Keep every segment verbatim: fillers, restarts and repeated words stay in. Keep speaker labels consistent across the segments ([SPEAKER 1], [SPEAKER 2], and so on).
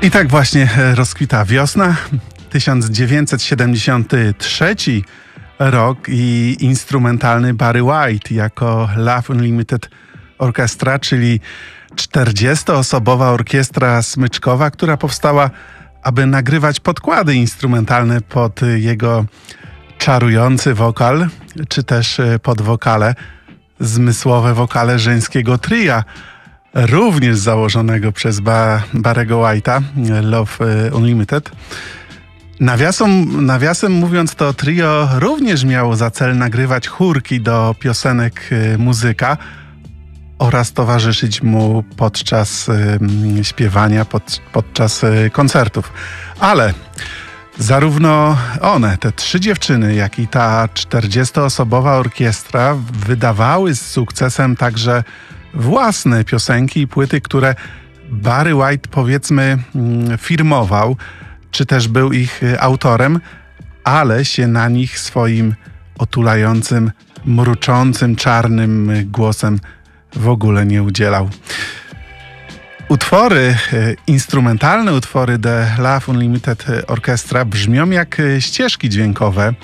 [SPEAKER 1] I tak właśnie rozkwita wiosna. tysiąc dziewięćset siedemdziesiąty trzeci rok i instrumentalny Barry White jako Love Unlimited Orchestra, czyli czterdziestoosobowa orkiestra smyczkowa, która powstała, aby nagrywać podkłady instrumentalne pod jego czarujący wokal, czy też pod wokale, zmysłowe wokale żeńskiego tria, również założonego przez ba- Barry'ego White'a, Love Unlimited. Nawiasem, nawiasem mówiąc, to trio również miało za cel nagrywać chórki do piosenek muzyka oraz towarzyszyć mu podczas y, śpiewania, pod, podczas y, koncertów. Ale zarówno one, te trzy dziewczyny, jak i ta czterdziestoosobowa orkiestra wydawały z sukcesem także własne piosenki i płyty, które Barry White, powiedzmy, firmował, czy też był ich autorem, ale się na nich swoim otulającym, mruczącym, czarnym głosem w ogóle nie udzielał. Utwory, instrumentalne utwory The Love Unlimited Orchestra brzmią jak ścieżki dźwiękowe,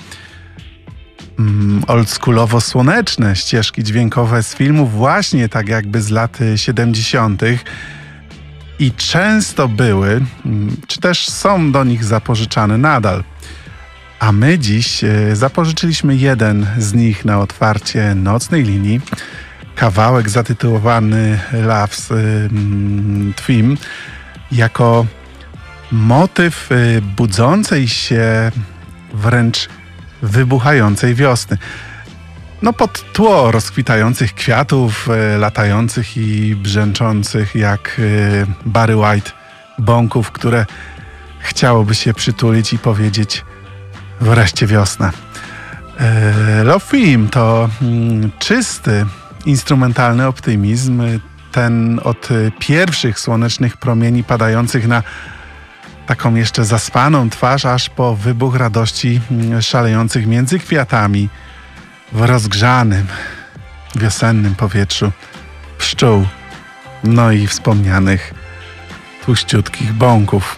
[SPEAKER 1] oldschoolowo-słoneczne ścieżki dźwiękowe z filmów właśnie tak jakby z lat siedemdziesiątych. I często były, czy też są do nich zapożyczane nadal. A my dziś zapożyczyliśmy jeden z nich na otwarcie Nocnej Linii. Kawałek zatytułowany Love's Theme jako motyw budzącej się, wręcz wybuchającej wiosny. No pod tło rozkwitających kwiatów, latających i brzęczących jak Barry White bąków, które chciałoby się przytulić i powiedzieć wreszcie wiosna. Love Theme to czysty, instrumentalny optymizm, ten od pierwszych słonecznych promieni padających na taką jeszcze zaspaną twarz, aż po wybuch radości szalejących między kwiatami w rozgrzanym, wiosennym powietrzu pszczół, no i wspomnianych tłuściutkich bąków.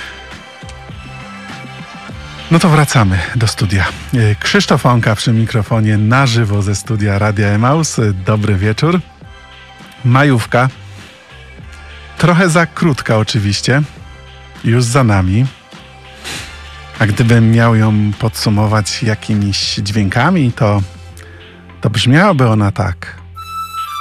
[SPEAKER 1] No to wracamy do studia. Krzysztof Onka przy mikrofonie na żywo ze studia Radia Emaus. Dobry wieczór. Majówka. Trochę za krótka oczywiście. Już za nami. A gdybym miał ją podsumować jakimiś dźwiękami, to, to brzmiałaby ona tak.